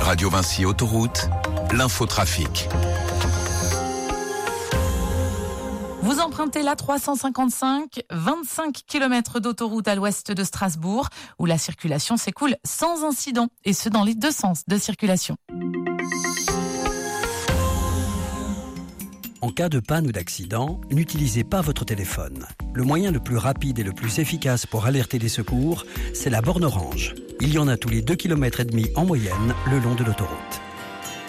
Radio Vinci Autoroute, l'infotrafic. Vous empruntez la 355, 25 km d'autoroute à l'ouest de Strasbourg, où la circulation s'écoule sans incident, et ce dans les deux sens de circulation. En cas de panne ou d'accident, n'utilisez pas votre téléphone. Le moyen le plus rapide et le plus efficace pour alerter les secours, c'est la borne orange. Il y en a tous les 2,5 km en moyenne le long de l'autoroute.